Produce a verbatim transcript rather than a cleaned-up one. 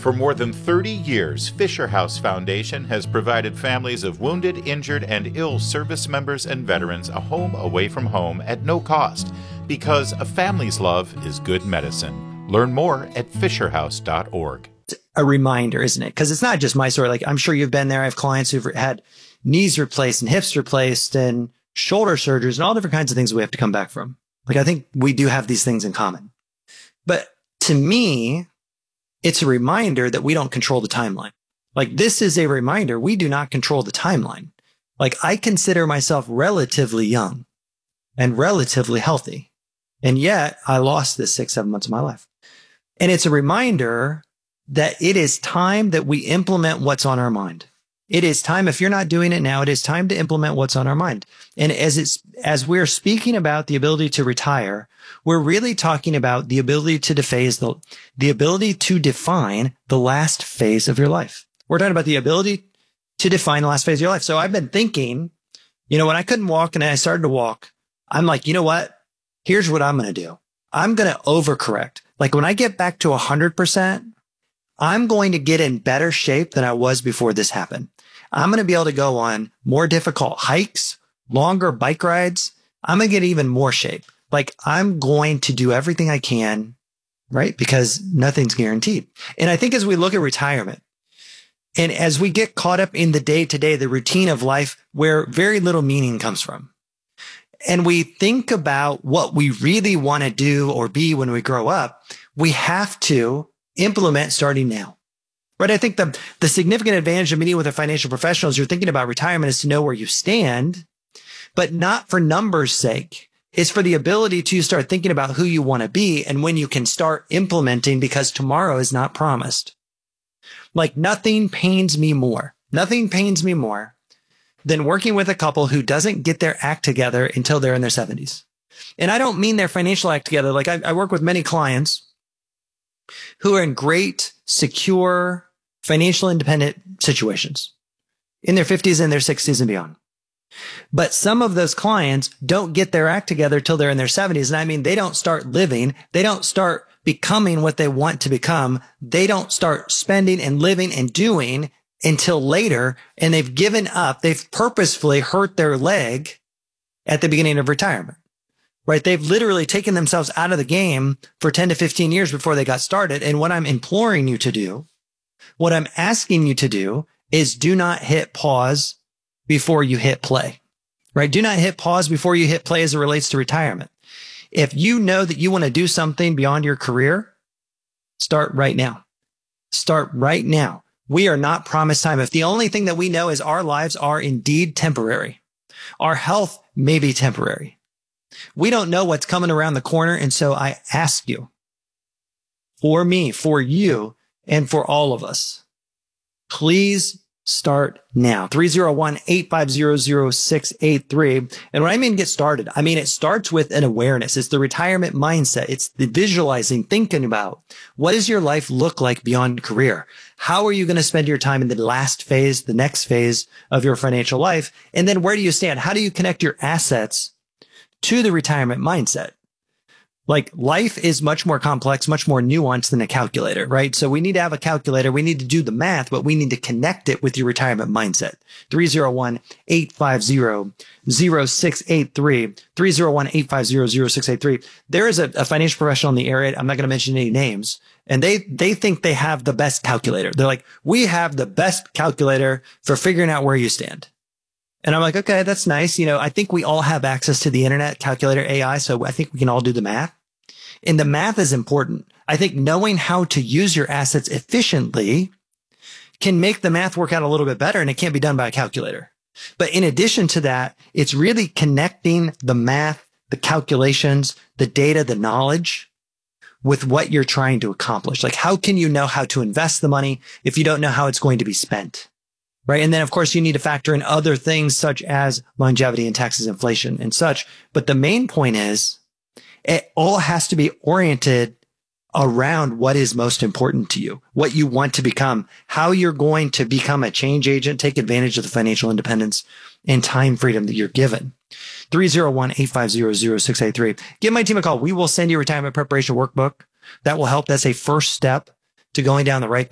For more than thirty years, Fisher House Foundation has provided families of wounded, injured, and ill service members and veterans a home away from home at no cost, because a family's love is good medicine. Learn more at fisher house dot org. A reminder, isn't it? Because it's not just my story. Like, I'm sure you've been there. I have clients who've had knees replaced and hips replaced and shoulder surgeries and all different kinds of things we have to come back from. Like, I think we do have these things in common. But to me, it's a reminder that we don't control the timeline. Like, this is a reminder we do not control the timeline. Like, I consider myself relatively young and relatively healthy. And yet I lost this six, seven months of my life. And it's a reminder that it is time that we implement what's on our mind. It is time. If you're not doing it now, it is time to implement what's on our mind. And as it's, as we're speaking about the ability to retire, we're really talking about the ability to dephase the, the ability to define the last phase of your life. We're talking about the ability to define the last phase of your life. So I've been thinking, you know, when I couldn't walk and I started to walk, I'm like, you know what? Here's what I'm going to do. I'm going to overcorrect. Like, when I get back to one hundred percent, I'm going to get in better shape than I was before this happened. I'm going to be able to go on more difficult hikes, longer bike rides. I'm going to get even more shape. Like, I'm going to do everything I can, right? Because nothing's guaranteed. And I think as we look at retirement and as we get caught up in the day to day, the routine of life where very little meaning comes from, and we think about what we really want to do or be when we grow up, we have to implement starting now. Right. I think the, the significant advantage of meeting with a financial professional as you're thinking about retirement is to know where you stand, but not for numbers' sake. It's for the ability to start thinking about who you want to be and when you can start implementing, because tomorrow is not promised. Like, nothing pains me more. Nothing pains me more than working with a couple who doesn't get their act together until they're in their seventies. And I don't mean their financial act together. Like, I, I work with many clients who are in great, secure, financial independent situations in their fifties and their sixties and beyond. But some of those clients don't get their act together till they're in their seventies. And I mean, they don't start living. They don't start becoming what they want to become. They don't start spending and living and doing until later. And they've given up. They've purposefully hurt their leg at the beginning of retirement. Right? They've literally taken themselves out of the game for ten to fifteen years before they got started. And what I'm imploring you to do, what I'm asking you to do, is do not hit pause before you hit play. Right? Do not hit pause before you hit play as it relates to retirement. If you know that you want to do something beyond your career, start right now. Start right now. We are not promised time. If the only thing that we know is our lives are indeed temporary, our health may be temporary. We don't know what's coming around the corner. And so I ask you, for me, for you, and for all of us, please start now. three oh one, eight five zero, zero six eight three. And when I mean get started, I mean it starts with an awareness. It's the retirement mindset. It's the visualizing, thinking about what does your life look like beyond career? How are you going to spend your time in the last phase, the next phase of your financial life? And then where do you stand? How do you connect your assets to the retirement mindset? Like, life is much more complex, much more nuanced than a calculator, right? So we need to have a calculator. We need to do the math, but we need to connect it with your retirement mindset. three oh one, eight five zero, zero six eight three, three oh one, eight five zero, zero six eight three. There is a, a financial professional in the area. I'm not going to mention any names. And they, they think they have the best calculator. They're like, we have the best calculator for figuring out where you stand. And I'm like, okay, that's nice. You know, I think we all have access to the internet, calculator, A I. So I think we can all do the math. And the math is important. I think knowing how to use your assets efficiently can make the math work out a little bit better. And it can't be done by a calculator. But in addition to that, it's really connecting the math, the calculations, the data, the knowledge with what you're trying to accomplish. Like, how can you know how to invest the money if you don't know how it's going to be spent? Right. And then, of course, you need to factor in other things such as longevity and taxes, inflation and such. But the main point is it all has to be oriented around what is most important to you, what you want to become, how you're going to become a change agent, take advantage of the financial independence and time freedom that you're given. three oh one, eight five zero, zero six eight three. Give my team a call. We will send you a retirement preparation workbook that will help. That's a first step to going down the right